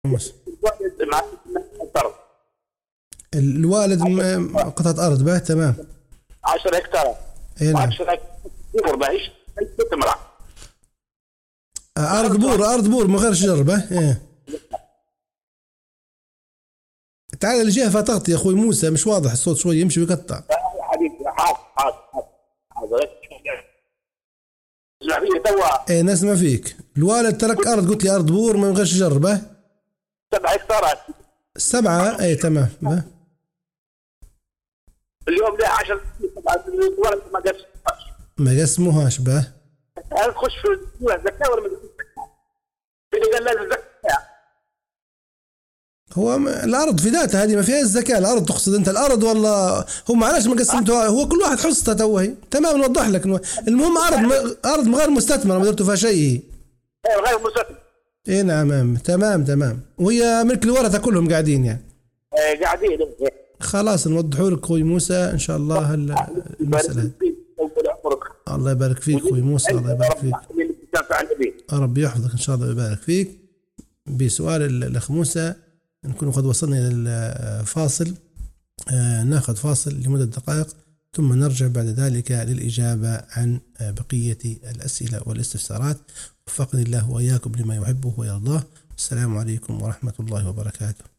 موسى. الوالد مع الأرض الوالد قطعة أرض به، تمام. 10 هكتار. اي نعم. 10 هكتار بعيش تمرة. أرض بور من غير شجر به. إيه. تعال الجهة فتغطي يا أخوي موسى، مش واضح الصوت، شوي يمشي ويقطع. يا حبيبي حاضر. اسمع فيني توا. ايه نسمع فيك. الوالد ترك أرض، قلت لي أرض بور من غير شجر به. 7 هكتارات. 7. اي تمام به. اليوم له 10 الولد ما قسموهاش به. هل تخش في الزكاة ولا ما تخش في الزكاة؟ اللي قال لازم زكاة. هو الأرض في ذاتها هذه ما فيها الزكاة. الأرض تقصد أنت الأرض ولا هو؟ معلش ما قسمتوها، هو كل واحد حصته توهي. تمام نوضح لك. المهم أرض غير مستثمرة ما درتوا فيها شيء. غير مستثمر. اي نعم تمام. وهي ملك الورثة كلهم قاعدين يعني. قاعدين. خلاص نوضحوا لك اخوي موسى ان شاء الله المسألة. الله يبارك فيك اخوي موسى، الله يبارك فيك. ربي يحفظك ان شاء الله ويبارك فيك. بسؤال الاخ موسى نكون قد وصلنا الى الفاصل. ناخذ فاصل لمدة دقائق ثم نرجع بعد ذلك للإجابة عن بقية الأسئلة والاستفسارات. وفقني الله وإياكم لما يحبه ويرضاه. السلام عليكم ورحمة الله وبركاته.